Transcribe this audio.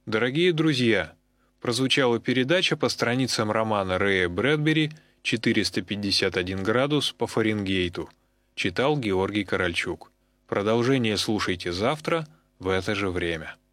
Дорогие друзья, прозвучала передача по страницам романа Рэя Брэдбери «451 градус по Фаренгейту». Читал Георгий Корольчук. Продолжение слушайте завтра в это же время.